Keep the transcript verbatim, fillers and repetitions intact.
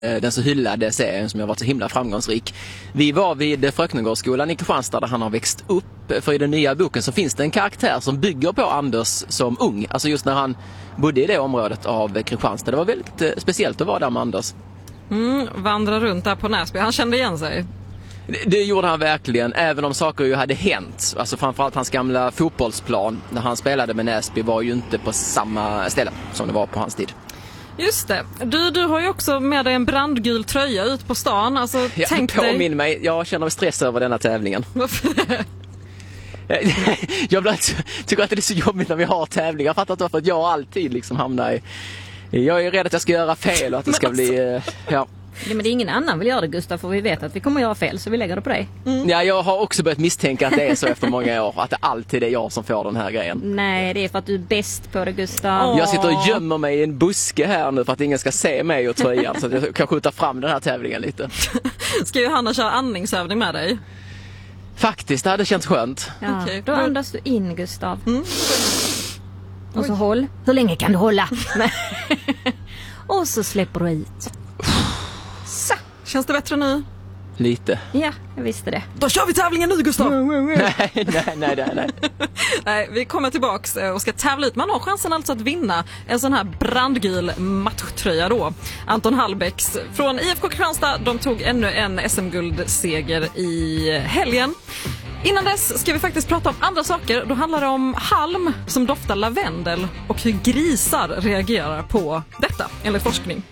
den så hyllade serien som har varit så himla framgångsrik. Vi var vid Fröknegårdsskolan i Kristianstad där han har växt upp, för i den nya boken så finns det en karaktär som bygger på Anders som ung, alltså just när han bodde i det området av Kristianstad. Det var väldigt speciellt att vara där med Anders. Mm, vandra runt där på Näsby, han kände igen sig. Det, det gjorde han verkligen, även om saker ju hade hänt. Alltså framförallt hans gamla fotbollsplan när han spelade med Näsby var ju inte på samma ställe som det var på hans tid. Just det. Du, du har ju också med dig en brandgul tröja ut på stan. Alltså, ja, tänk påminn dig... mig. Jag känner mig stress över denna tävlingen. Varför det? Jag tycker att det är så jobbigt när vi har tävlingar. Jag fattar inte varför jag alltid liksom hamnar i... Jag är rädd att jag ska göra fel och att det ska alltså... bli... Ja. Ja, men det är ingen annan vill göra det, Gustav, för vi vet att vi kommer att göra fel, så vi lägger det på dig. Mm. Ja, jag har också börjat misstänka att det är så efter många år, att det alltid är jag som får den här grejen. Nej, det är för att du är bäst på det, Gustav. Åh. Jag sitter och gömmer mig i en buske här nu för att ingen ska se mig och tröjan, så att jag kan skjuta fram den här tävlingen lite. Ska ju Hanna köra andningsövning med dig? Faktiskt, det hade känts skönt. Ja, okay. Då andas du in, Gustav. Mm. Och så håll. Hur länge kan du hålla? Och så släpper du ut. Så. Känns det bättre nu? Lite. Ja, jag visste det. Då kör vi tävlingen nu, Gustav! nej, nej, nej, nej, nej. Nej, vi kommer tillbaks och ska tävla ut. Man har chansen alltså att vinna en sån här brandgul matchtröja då. Anton Hallbäcks från I F K Kristianstad, de tog ännu en S M-guldseger i helgen. Innan dess ska vi faktiskt prata om andra saker. Då handlar det om halm som doftar lavendel och hur grisar reagerar på detta, enligt forskning.